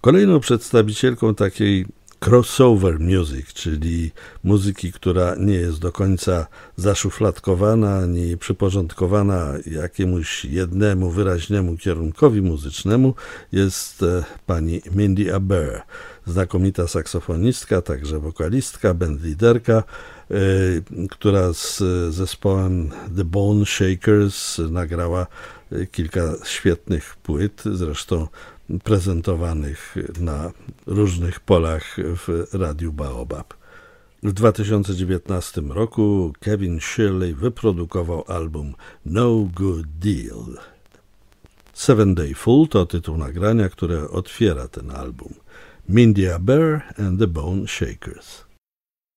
Kolejną przedstawicielką takiej crossover music, czyli muzyki, która nie jest do końca zaszufladkowana ani przyporządkowana jakiemuś jednemu wyraźnemu kierunkowi muzycznemu, jest pani Mindy Aber, znakomita saksofonistka, także wokalistka, bandliderka, która z zespołem The Bone Shakers nagrała kilka świetnych płyt, zresztą prezentowanych na różnych polach w Radiu Baobab. W 2019 roku Kevin Shirley wyprodukował album No Good Deal. Seven Day Full to tytuł nagrania, które otwiera ten album. Mindy Aber and the Bone Shakers.